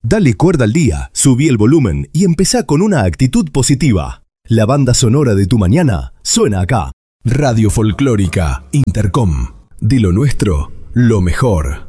Dale cuerda al día, subí el volumen y empezá con una actitud positiva. La banda sonora de tu mañana suena acá. Radio Folclórica Intercom. De lo nuestro, lo mejor.